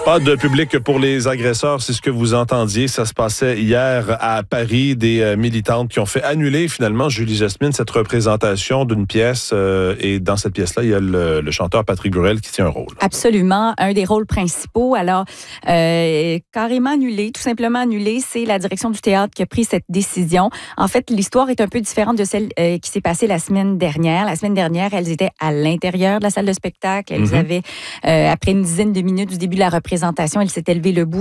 Pas de public pour les agresseurs, c'est ce que vous entendiez. Ça se passait hier à Paris. Des militantes qui ont fait annuler finalement, Julie Jasmine, cette représentation d'une pièce. Et dans cette pièce-là, il y a le chanteur Patrick Bruel qui tient un rôle. Absolument, un des rôles principaux. Alors, carrément annulé, tout simplement annulé. C'est la direction du théâtre qui a pris cette décision. En fait, l'histoire est un peu différente de celle qui s'est passée la semaine dernière. La semaine dernière, elles étaient à l'intérieur de la salle de spectacle. Elles avaient, après une dizaine de minutes du début de la représentation, elles s'étaient levées debout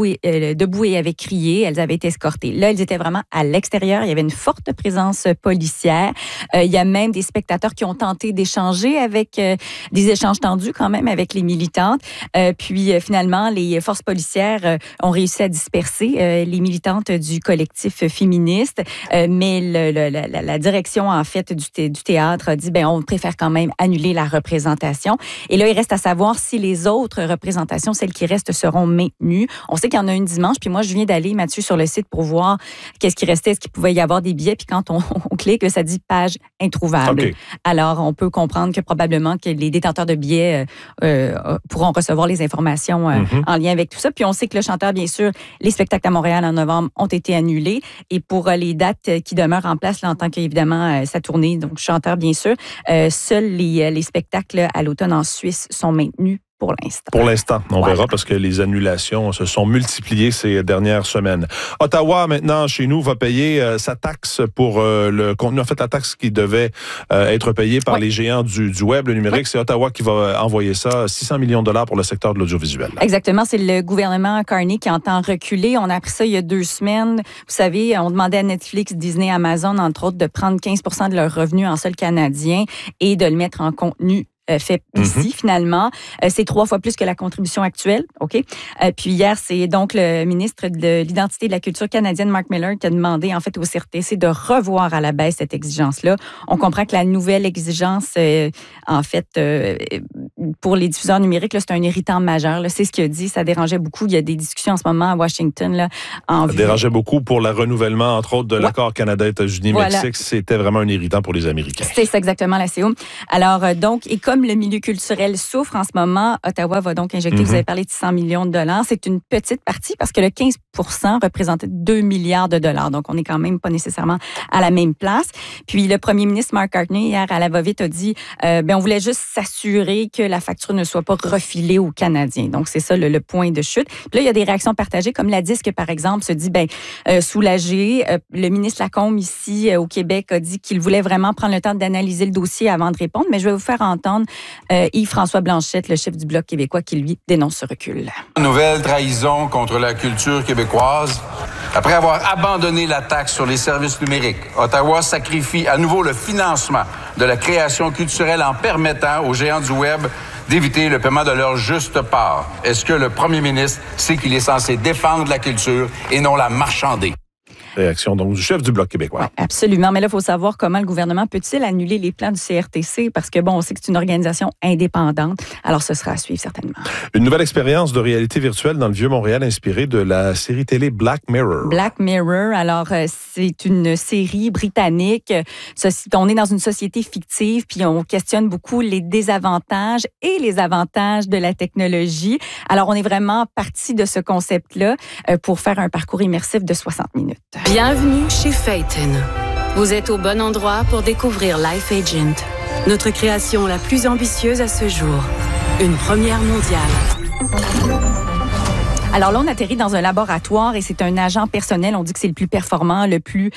et avaient crié. Elles avaient été escortées. Là, elles étaient vraiment à l'extérieur. Il y avait une forte présence policière. Il y a même des spectateurs qui ont tenté d'échanger avec des échanges tendus quand même avec les militantes. Puis finalement, les forces policières ont réussi à disperser les militantes du collectif féministe. Mais la direction en fait du théâtre a dit on préfère quand même annuler la représentation. Et là, il reste à savoir si les autres représentations, celles qui restent, seront maintenues. On sait qu'il y en a une dimanche. Puis moi, je viens d'aller, Mathieu, sur le site pour voir qu'est-ce qui restait, est-ce qu'il pouvait y avoir des billets. Puis quand on clique, ça dit page introuvable. Okay. Alors, on peut comprendre que probablement que les détenteurs de billets pourront recevoir les informations en lien avec tout ça. Puis on sait que le chanteur, bien sûr, les spectacles à Montréal en novembre ont été annulés. Et pour les dates qui demeurent en place, là, en tant qu'évidemment sa tournée, donc chanteur, bien sûr, seuls les spectacles à l'automne en Suisse sont maintenus. Pour l'instant. Pour l'instant. On verra parce que les annulations se sont multipliées ces dernières semaines. Ottawa, maintenant, chez nous, va payer sa taxe pour le contenu. En fait, la taxe qui devait être payée par les géants du web, le numérique. C'est Ottawa qui va envoyer ça, 600 millions de dollars pour le secteur de l'audiovisuel. Exactement. C'est le gouvernement Carney qui entend reculer. On a appris ça il y a 2 semaines. Vous savez, on demandait à Netflix, Disney, Amazon, entre autres, de prendre 15% de leurs revenus en sol canadien et de le mettre en contenu fait ici, finalement. C'est 3 fois plus que la contribution actuelle. OK? Puis hier, c'est donc le ministre de l'Identité et de la Culture canadienne, Mark Miller, qui a demandé, en fait, au CRTC de revoir à la baisse cette exigence-là. On comprend que la nouvelle exigence, en fait, pour les diffuseurs numériques, là, c'est un irritant majeur. Là. C'est ce qu'il a dit. Ça dérangeait beaucoup. Il y a des discussions en ce moment à Washington. Là, ça dérangeait beaucoup pour le renouvellement, entre autres, de l'accord Canada-États-Unis-Mexique. C'était vraiment un irritant pour les Américains. C'est ça, exactement, la CO. Alors, donc, et comme le milieu culturel souffre en ce moment, Ottawa va donc injecter, vous avez parlé de 100 millions de dollars. C'est une petite partie parce que le 15% représentait 2 milliards de dollars. Donc, on n'est quand même pas nécessairement à la même place. Puis, le premier ministre Mark Carney, hier, à la va-vite, a dit on voulait juste s'assurer que la facture ne soit pas refilée aux Canadiens. Donc, c'est ça le point de chute. Puis là, il y a des réactions partagées, comme la Disque, par exemple, se dit soulagé. Le ministre Lacombe, ici, au Québec, a dit qu'il voulait vraiment prendre le temps d'analyser le dossier avant de répondre. Mais je vais vous faire entendre Yves-François Blanchette, le chef du Bloc québécois, qui, lui, dénonce ce recul. Nouvelle trahison contre la culture québécoise. Après avoir abandonné la taxe sur les services numériques, Ottawa sacrifie à nouveau le financement de la création culturelle en permettant aux géants du Web d'éviter le paiement de leur juste part. Est-ce que le premier ministre sait qu'il est censé défendre la culture et non la marchander? Réaction donc du chef du Bloc québécois. Oui, absolument. Mais là, il faut savoir comment le gouvernement peut-il annuler les plans du CRTC parce que, on sait que c'est une organisation indépendante. Alors, ce sera à suivre certainement. Une nouvelle expérience de réalité virtuelle dans le Vieux-Montréal inspirée de la série télé Black Mirror. Black Mirror, alors, c'est une série britannique. On est dans une société fictive, puis on questionne beaucoup les désavantages et les avantages de la technologie. Alors, on est vraiment parti de ce concept-là pour faire un parcours immersif de 60 minutes. Bienvenue chez Phaeton. Vous êtes au bon endroit pour découvrir Life Agent, notre création la plus ambitieuse à ce jour. Une première mondiale. Alors là, on atterrit dans un laboratoire et c'est un agent personnel. On dit que c'est le plus performant, le plus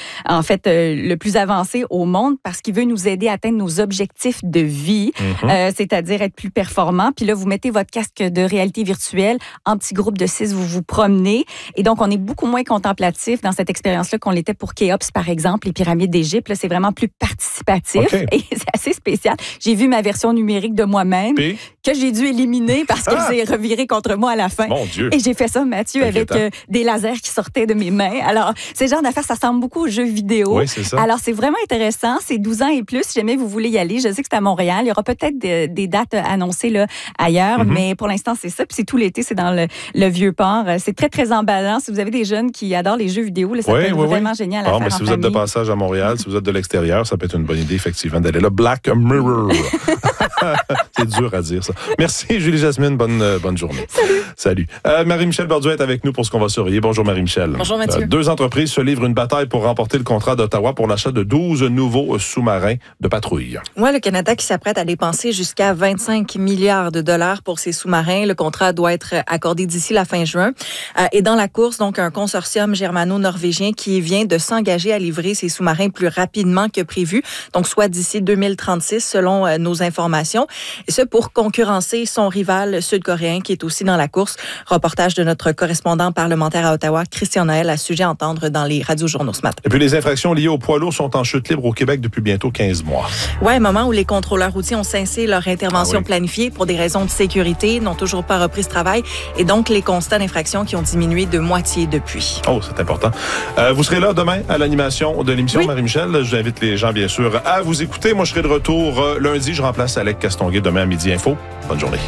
avancé au monde parce qu'il veut nous aider à atteindre nos objectifs de vie, c'est-à-dire être plus performant. Puis là, vous mettez votre casque de réalité virtuelle en petit groupe de 6, vous vous promenez. Et donc, on est beaucoup moins contemplatif dans cette expérience-là qu'on l'était pour Khéops, par exemple, les pyramides d'Égypte. Là, c'est vraiment plus participatif et c'est assez spécial. J'ai vu ma version numérique de moi-même que j'ai dû éliminer parce qu'elle s'est revirée contre moi à la fin. Mon Dieu. Et j'ai fait ça, Mathieu, avec des lasers qui sortaient de mes mains. Alors, c'est le genre d'affaires, ça ressemble beaucoup aux jeux vidéo. Oui, c'est ça. Alors, c'est vraiment intéressant. C'est 12 ans et plus. Si jamais vous voulez y aller, je sais que c'est à Montréal. Il y aura peut-être des dates annoncées là, ailleurs, mais pour l'instant, c'est ça. Puis c'est tout l'été, c'est dans le Vieux-Port. C'est très, très emballant. Si vous avez des jeunes qui adorent les jeux vidéo, là, ça peut être vraiment génial à faire mais si vous êtes de passage à Montréal, si vous êtes de l'extérieur, ça peut être une bonne idée, effectivement, d'aller là. Black Mirror. C'est dur à dire, ça. Merci, Julie-Jasmine. Bonne journée. Salut. Marie-Michel Borduas est avec nous pour ce qu'on va surveiller. Bonjour, Marie-Michel. Bonjour, Mathieu. 2 entreprises se livrent une bataille pour remporter le contrat d'Ottawa pour l'achat de 12 nouveaux sous-marins de patrouille. Oui, le Canada qui s'apprête à dépenser jusqu'à 25 milliards de dollars pour ces sous-marins. Le contrat doit être accordé d'ici la fin juin. Et dans la course, donc, un consortium germano-norvégien qui vient de s'engager à livrer ces sous-marins plus rapidement que prévu, donc soit d'ici 2036, selon nos informations. Et ce, pour concurrencer son rival sud-coréen qui est aussi dans la course. Reportage de notre correspondant parlementaire à Ottawa, Christian Noël, à sujet à entendre dans les radiojournaux ce matin. Et puis les infractions liées aux poids lourds sont en chute libre au Québec depuis bientôt 15 mois. Oui, moment où les contrôleurs routiers ont cessé leur intervention planifiée pour des raisons de sécurité, n'ont toujours pas repris ce travail et donc les constats d'infraction qui ont diminué de moitié depuis. Oh, c'est important. Vous serez là demain à l'animation de l'émission, Marie-Michel. Je vous invite les gens, bien sûr, à vous écouter. Moi, je serai de retour lundi. Je remplace Alec Castonguay demain à midi info. Bonne journée.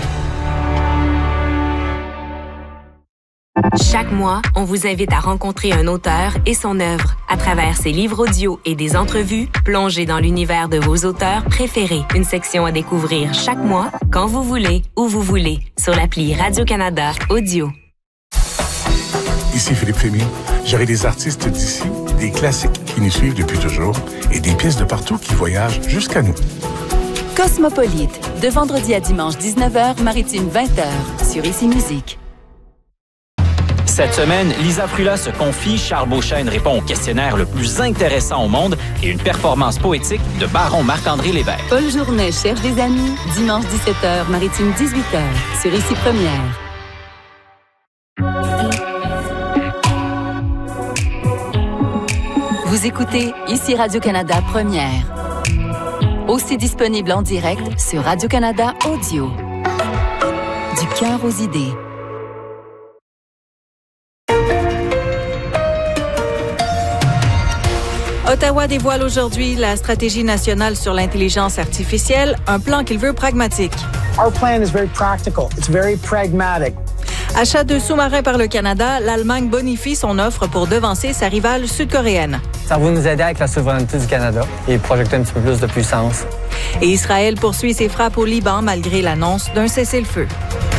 Chaque mois, on vous invite à rencontrer un auteur et son œuvre. À travers ses livres audio et des entrevues, plongez dans l'univers de vos auteurs préférés. Une section à découvrir chaque mois, quand vous voulez, où vous voulez, sur l'appli Radio-Canada Audio. Ici Philippe Fémy. J'aurai des artistes d'ici, des classiques qui nous suivent depuis toujours et des pièces de partout qui voyagent jusqu'à nous. Cosmopolite, de vendredi à dimanche 19h, maritime 20h, sur Ici Musique. Cette semaine, Lisa Frula se confie, Charles Beauchesne répond au questionnaire le plus intéressant au monde et une performance poétique de baron Marc-André Lévesque. Paul Journet cherche des amis, dimanche 17h, maritime 18h, sur Ici Première. Vous écoutez Ici Radio-Canada Première. Aussi disponible en direct sur Radio-Canada Audio. Du cœur aux idées. Ottawa dévoile aujourd'hui la stratégie nationale sur l'intelligence artificielle, un plan qu'il veut pragmatique. Our plan is very practical. It's very pragmatic. Achat de sous-marins par le Canada, l'Allemagne bonifie son offre pour devancer sa rivale sud-coréenne. Ça va nous aider avec la souveraineté du Canada et projeter un petit peu plus de puissance. Et Israël poursuit ses frappes au Liban malgré l'annonce d'un cessez-le-feu.